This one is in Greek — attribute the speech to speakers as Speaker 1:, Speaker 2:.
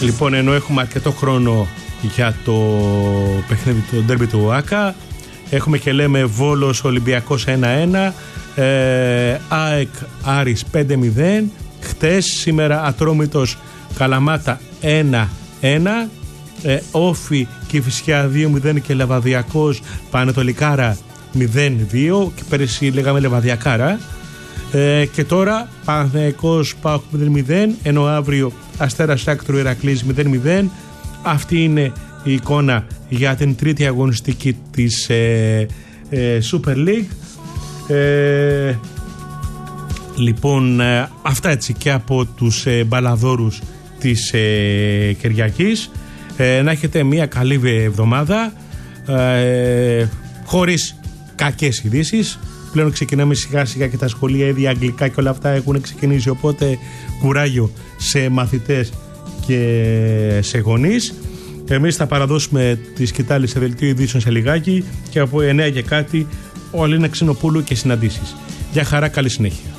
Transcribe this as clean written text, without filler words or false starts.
Speaker 1: Λοιπόν, ενώ έχουμε αρκετό χρόνο για το παιχνίδι, το ντέρμπι του ΟΑΚΑ, έχουμε και λέμε Βόλος Ολυμπιακός 1-1, ΑΕΚ Άρης 5-0, χτες, σήμερα Ατρόμητος Καλαμάτα 1-1, Όφι Κηφισιά 2-0 και Λεβαδιακός Πανετολικάρα 0-2, και πέρυσι λέγαμε Λεβαδιακάρα. Και τώρα Παναθηναϊκός ΠΑΟΚ 0-0, ενώ αύριο Αστέρας Άκτρου Ηρακλής 0-0. Αυτή είναι η εικόνα για την τρίτη αγωνιστική της Super League. Λοιπόν, αυτά έτσι και από τους μπαλαδόρους της Κυριακής. Να έχετε μια καλή εβδομάδα, χωρίς κακές ειδήσεις. Πλέον ξεκινάμε σιγά σιγά και τα σχολεία, ήδη αγγλικά και όλα αυτά έχουν ξεκινήσει, οπότε κουράγιο σε μαθητές και σε γονείς. Εμείς θα παραδώσουμε τη σκητάλη σε δελτίο ειδήσεων σε λιγάκι, και από 9 και κάτι ο Αλίνα Ξενοπούλου και συναντήσεις. Γεια χαρά, καλή συνέχεια.